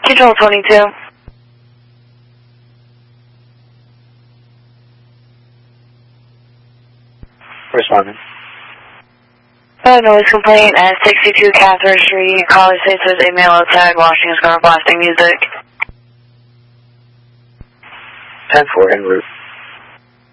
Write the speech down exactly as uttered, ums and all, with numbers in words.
Control twenty-two. Responding. Uh, noise complaint at sixty-two Catherine Street. Caller states there's a male outside washing his car blasting music. ten four en route.